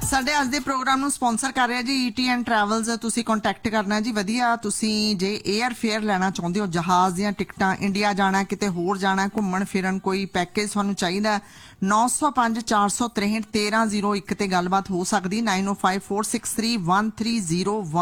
ਸਾਡੇ ਅੱਜ ਦੇ ਪ੍ਰੋਗਰਾਮ ਨੂੰ ਸਪਾਂਸਰ ਕਰ ਰਿਹਾ ਜੀ ਈਟੀ ਐਂਡ ਟਰੈਵਲਸ। ਤੁਸੀਂ ਕੰਟੈਕਟ ਕਰਨਾ ਜੀ। ਵਧੀਆ ਤੁਸੀਂ ਜੇ 에ਅਰ ਫੇਅਰ ਲੈਣਾ ਚਾਹੁੰਦੇ ਹੋ, ਜਹਾਜ਼ ਦੀਆਂ ਟਿਕਟਾਂ, ਇੰਡੀਆ ਜਾਣਾ, ਕਿਤੇ ਹੋਰ ਜਾਣਾ, ਘੁੰਮਣ ਫਿਰਨ, ਕੋਈ ਪੈਕੇਜ ਤੁਹਾਨੂੰ ਚਾਹੀਦਾ, 905 463 1301 ਤੇ ਗੱਲਬਾਤ ਹੋ ਸਕਦੀ। 9054631301